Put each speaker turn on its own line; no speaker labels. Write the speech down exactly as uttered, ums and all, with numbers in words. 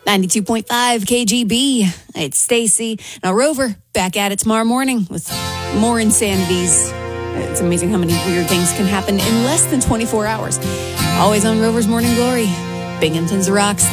ninety-two point five K G B. It's Stacy. Now, Rover, back at it tomorrow morning with more insanities. It's amazing how many weird things can happen in less than twenty-four hours. Always on Rover's Morning Glory. Binghamton's Rocks.